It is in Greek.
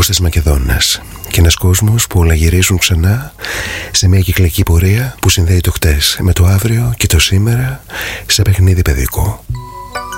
Κώστας Μακεδόνας. Και ένας κόσμος που όλα γυρίζουν ξανά σε μια κυκλική πορεία που συνδέει το χτες με το αύριο και το σήμερα σε παιχνίδι παιδικό.